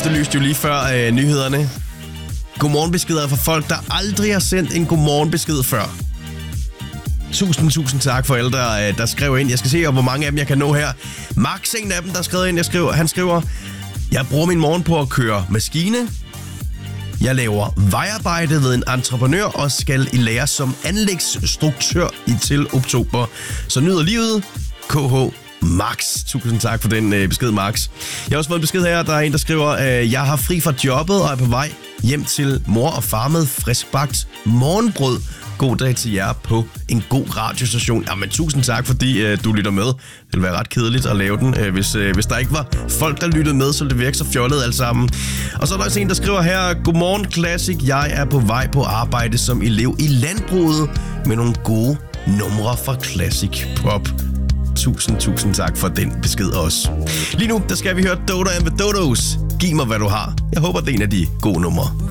efterlyste jo lige før nyhederne. Godmorgenbeskeder fra folk, der aldrig har sendt en godmorgenbesked før. Tusind tak for alle, der skrev ind. Jeg skal se, hvor mange af dem jeg kan nå her. Max, en af dem, der skrev ind. Han skriver, jeg bruger min morgen på at køre maskine. Jeg laver vejarbejde ved en entreprenør og skal i lære som anlægsstruktør til oktober. Så nyder livet. KH Max. Tusind tak for den besked, Max. Jeg har også fået en besked her. Der er en, der skriver, jeg har fri fra jobbet og er på vej hjem til mor og far med friskbagt morgenbrød. God dag til jer på en god radiostation. Jamen, tusind tak, fordi du lytter med. Det ville være ret kedeligt at lave den, hvis der ikke var folk, der lyttede med, så det virker så fjollet alt sammen. Og så er der også en, der skriver her, godmorgen Classic, jeg er på vej på arbejde som elev i landbruget med nogle gode numre fra Classic Pop. Tusind tak for den besked også. Lige nu, der skal vi høre Dodo and the Dodos. Giv mig, hvad du har. Jeg håber, det er en af de gode numre.